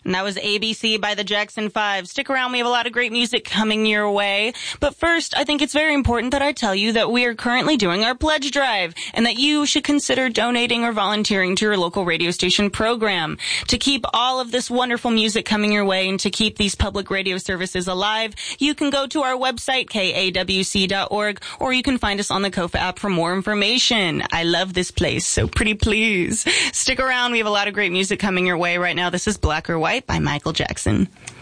And that was ABC by the Jackson 5. Stick around. We have a lot of great music coming your way. But first, I think it's very important that I tell you that we are currently doing our pledge drive and that you should consider donating or volunteering to your local radio station program. To keep all of this wonderful music coming your way and to keep these public radio services alive, you can go to our website, kawc.org, or you can find us on the Kofa app for more information. I love this place, so pretty please. Stick around. We have a lot of great music coming your way right now. This is Black or White by Michael Jackson.